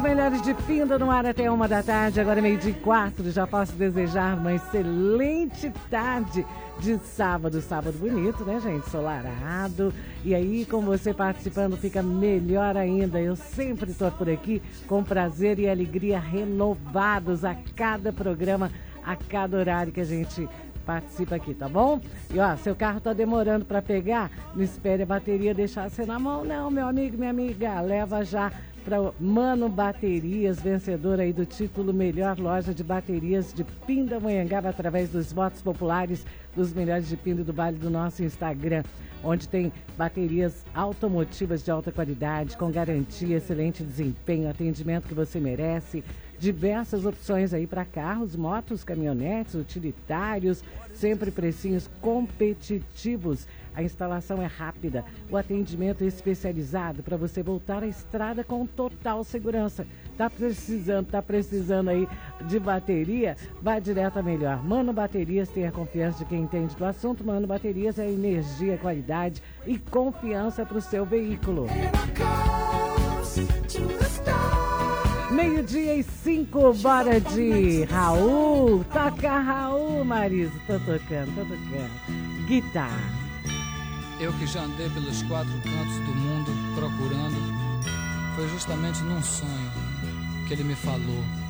melhores de Pinda no ar até 1 da tarde, agora 12:04. Já posso desejar uma excelente tarde de sábado bonito, né, gente? Ensolarado. E aí, com você participando, fica melhor ainda. Eu sempre estou por aqui com prazer e alegria renovados a cada programa, a cada horário que a gente participa aqui, tá bom? E ó, seu carro tá demorando para pegar, não espere a bateria deixar você na mão, não, meu amigo, minha amiga. Leva já para Mano Baterias, vencedor aí do título Melhor Loja de Baterias de Pindamonhangaba, através dos votos populares dos melhores de Pinda do Vale do nosso Instagram, onde tem baterias automotivas de alta qualidade, com garantia, excelente desempenho, atendimento que você merece, diversas opções aí para carros, motos, caminhonetes, utilitários, sempre precinhos competitivos. A instalação é rápida, o atendimento é especializado para você voltar à estrada com total segurança. Tá precisando aí de bateria? Vá direto a Melhor. Mano Baterias, tenha confiança de quem entende do assunto. Mano Baterias é energia, qualidade e confiança para o seu veículo. 12:05, bora de Raul. Toca Raul, Marisa. Tô tocando. Guitarra. Eu que já andei pelos 4 cantos do mundo procurando, foi justamente num sonho que ele me falou.